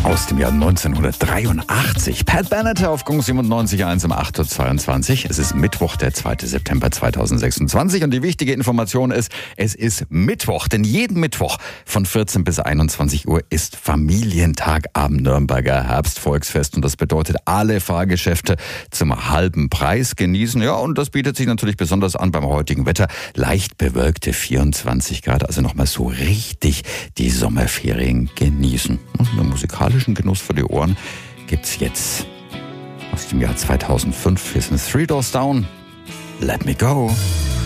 Aus dem Jahr 1983. Pat Benatar auf Gong 97.1 um 8.22 Uhr. Es ist Mittwoch, der 2. September 2026. Und die wichtige Information ist, es ist Mittwoch. Denn jeden Mittwoch von 14 bis 21 Uhr ist Familientag am Nürnberger Herbstvolksfest. Und das bedeutet, alle Fahrgeschäfte zum halben Preis genießen. Ja, und das bietet sich natürlich besonders an beim heutigen Wetter. Leicht bewölkte 24 Grad. Also nochmal so richtig die Sommerferien genießen. Und einen musikalischen Genuss für die Ohren gibt's jetzt aus dem Jahr 2005. Hier sind Three Doors Down. Let Me Go.